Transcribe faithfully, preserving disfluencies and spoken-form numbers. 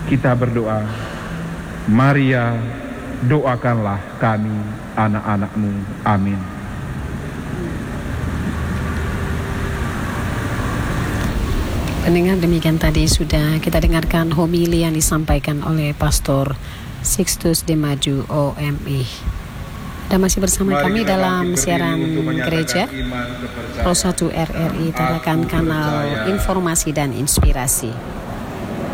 kita berdoa. Maria, doakanlah kami anak-anak-Mu. Amin. Pendengar, demikian tadi sudah kita dengarkan homili yang disampaikan oleh Pastor Sixtus de Maju O M I. Dan masih bersama Mari kami dalam siaran gereja Pro satu R R I, tarakan kanal informasi dan inspirasi.